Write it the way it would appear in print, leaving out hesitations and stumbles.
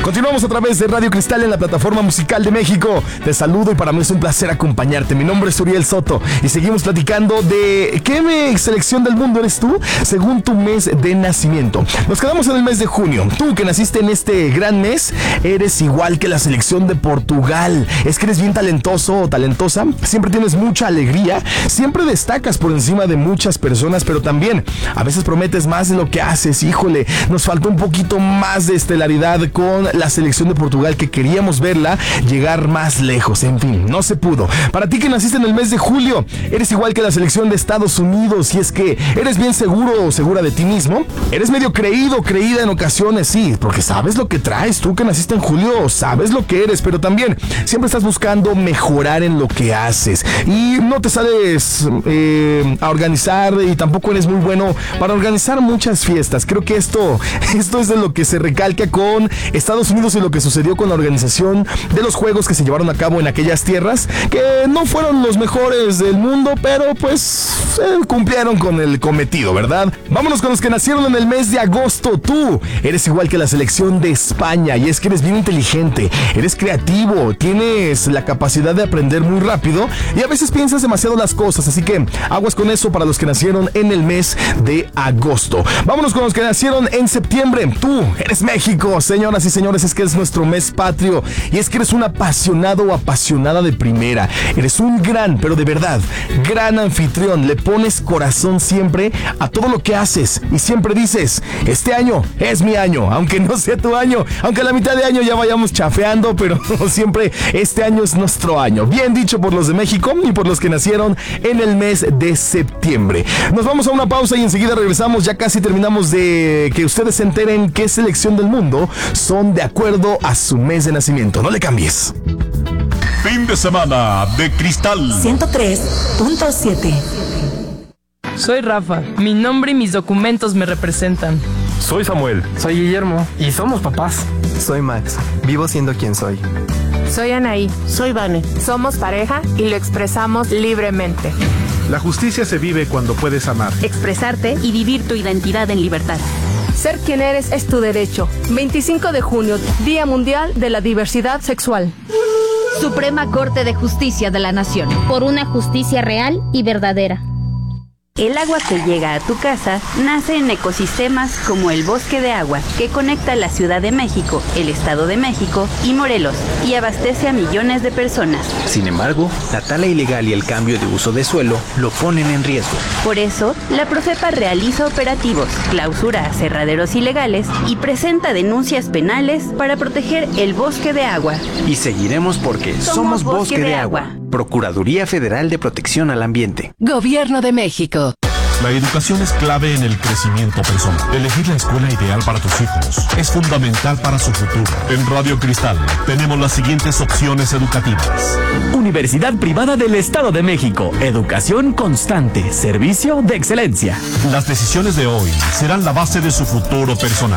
Continuamos a través de Radio Cristal en la plataforma musical de México. Te saludo y para mí es un placer acompañarte. Mi nombre es Uriel Soto y seguimos platicando de qué selección del mundo eres tú según tu mes de nacimiento. Nos quedamos en el mes de junio. Tú que naciste en este gran mes, eres igual que la selección de Portugal. Es que eres bien talentoso o talentosa, siempre tienes mucha alegría, siempre destacas por encima de muchas personas, pero también a veces prometes más de lo que haces. Híjole, nos faltó un poquito más de estelaridad con la selección de Portugal, que queríamos verla llegar más lejos. En fin, no se pudo. Para ti que naciste en el mes de julio, eres igual que la selección de Estados Unidos, y es que eres bien seguro o segura de ti mismo, eres medio creído, creída en ocasiones, sí, porque sabes lo que traes. Tú que naciste en julio, sabes lo que eres, pero también siempre estás buscando mejorar en lo que haces y no te sales a organizar, y tampoco eres muy bueno para organizar muchas fiestas. Creo que esto es de lo que se recalca con Estados Unidos y lo que sucedió con la organización de los juegos que se llevaron a cabo en aquellas tierras, que no fueron los mejores del mundo, pero pues cumplieron con el cometido, ¿verdad? Vámonos con los que nacieron en el mes de agosto. Tú eres igual que la selección de España, y es que eres bien inteligente, eres creativo, tienes la capacidad de aprender muy rápido y a veces piensas demasiado las cosas, así que aguas con eso para los que nacieron en el mes de agosto. Vámonos con los que nacieron en septiembre. Tú eres México, señoras y señores, es que es nuestro mes patrio, y es que eres un apasionado o apasionada de primera. Eres un gran, pero de verdad, gran anfitrión. Le pones corazón siempre a todo lo que haces y siempre dices, este año es mi año, aunque no sea tu año, aunque a la mitad de año ya vayamos chafeando, pero siempre este año es nuestro año. Bien dicho por los de México y por los que nacieron en el mes de septiembre. Nos vamos a una pausa y enseguida regresamos. Ya casi terminamos de que ustedes se enteren qué selección del mundo son de acuerdo a su mes de nacimiento. No le cambies. Fin de semana de Cristal 103.7. Soy Rafa. Mi nombre y mis documentos me representan. Soy Samuel. Soy Guillermo. Y somos papás. Soy Max. Vivo siendo quien soy. Soy Anaí. Soy Vane. Somos pareja y lo expresamos libremente. La justicia se vive cuando puedes amar, expresarte y vivir tu identidad en libertad. Ser quien eres es tu derecho. 25 de junio, Día Mundial de la Diversidad Sexual. Suprema Corte de Justicia de la Nación. Por una justicia real y verdadera. El agua que llega a tu casa nace en ecosistemas como el Bosque de Agua, que conecta la Ciudad de México, el Estado de México y Morelos, y abastece a millones de personas. Sin embargo, la tala ilegal y el cambio de uso de suelo lo ponen en riesgo. Por eso, la Profepa realiza operativos, clausura aserraderos ilegales y presenta denuncias penales para proteger el Bosque de Agua. Y seguiremos porque somos Bosque de Agua. Procuraduría Federal de Protección al Ambiente. Gobierno de México. La educación es clave en el crecimiento personal. Elegir la escuela ideal para tus hijos es fundamental para su futuro. En Radio Cristal tenemos las siguientes opciones educativas. Universidad Privada del Estado de México. Educación constante. Servicio de excelencia. Las decisiones de hoy serán la base de su futuro personal.